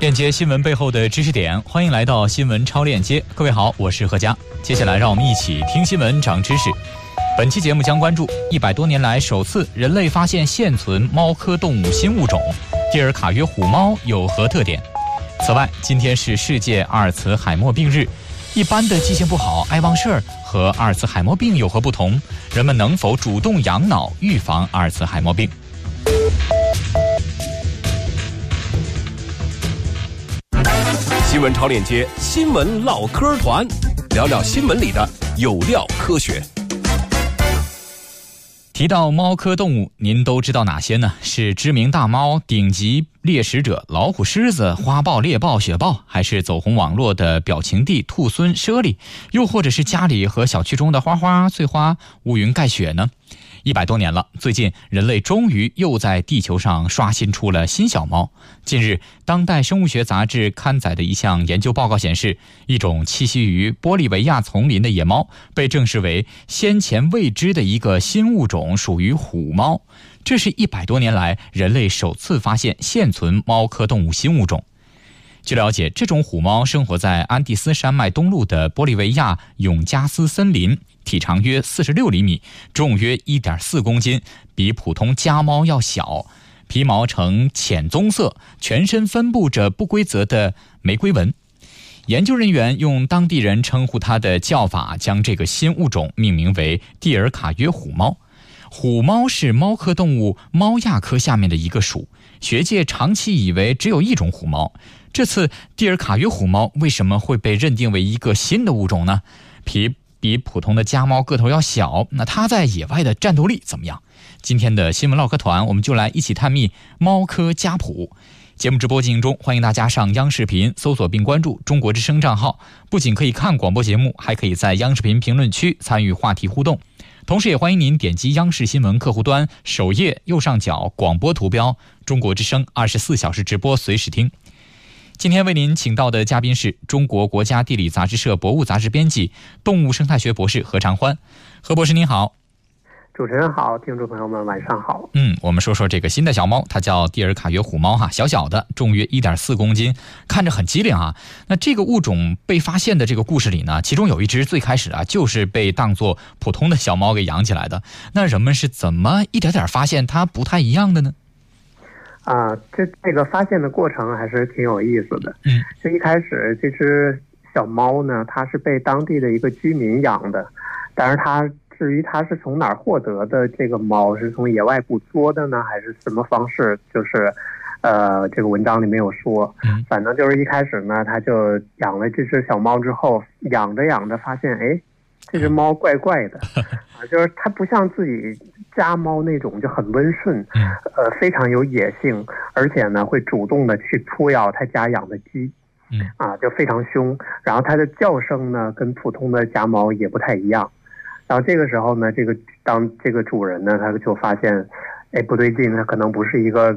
链接新闻背后的知识点，欢迎来到新闻超链接。各位好，我是何佳。接下来让我们一起听新闻长知识。本期节目将关注100多年来首次人类发现现存猫科动物新物种蒂尔卡约虎猫有何特点。此外，今天是世界阿尔茨海默病日。一般的记性不好、爱忘事儿和阿尔茨海默病有何不同？人们能否主动养脑预防阿尔茨海默病？ 新闻超链接，新闻唠嗑团，聊聊新闻里的有料科学。 提到猫科动物，您都知道哪些呢？是知名大猫、顶级猎食者老虎、狮子、花豹、猎豹、雪豹，还是走红网络的表情帝、兔狲、猞猁，又或者是家里和小区中的花花、翠花、乌云盖雪呢？100多年了，最近人类终于又在地球上刷新出了新小猫。近日，当代生物学杂志刊载的一项研究报告显示，一种栖息于玻利维亚丛林的野猫被证实为先前未知的一个新物种，属于虎猫。这是100多年来人类首次发现现存猫科动物新物种。据了解，这种虎猫生活在安第斯山脉东麓的玻利维亚永加斯森林，体长约46厘米，重约1.4公斤，比普通家猫要小，皮毛呈浅棕色，全身分布着不规则的玫瑰纹。研究人员用当地人称呼它的叫法，将这个新物种命名为蒂尔卡约虎猫。虎猫是猫科动物猫亚科下面的一个属，学界长期以为只有一种虎猫。这次蒂尔卡约虎猫为什么会被认定为一个新的物种呢？比普通的家猫个头要小，那它在野外的战斗力怎么样？今天的新闻唠嗑团，我们就来一起探秘猫科家谱。节目直播进行中，欢迎大家上央视频搜索并关注中国之声账号，不仅可以看广播节目，还可以在央视频评论区参与话题互动。同时也欢迎您点击央视新闻客户端首页右上角广播图标，中国之声24小时直播随时听。今天为您请到的嘉宾是中国国家地理杂志社博物杂志编辑、动物生态学博士何长欢。何博士您好。 主持人好，听众朋友们晚上好。 我们说说这个新的小猫，它叫蒂尔卡约虎猫哈，小小的，重约1.4公斤，看着很机灵啊。那这个物种被发现的这个故事里呢，其中有一只最开始就是被当作普通的小猫给养起来的。那人们是怎么一点点发现它不太一样的呢？ 这个发现的过程还是挺有意思的。就一开始这只小猫呢，它是被当地的一个居民养的，但是至于它是从哪儿获得的这个猫，是从野外捕捉的呢，还是什么方式，就是这个文章里没有说。反正就是一开始呢，他就养了这只小猫之后，养着养着发现，这只猫怪怪的就是它不像自己家猫那种就很温顺，非常有野性，而且呢会主动的去扑咬他家养的鸡，就非常凶。然后它的叫声呢跟普通的家猫也不太一样。然后这个时候呢，当这个主人呢，他就发现，不对劲，它可能不是一个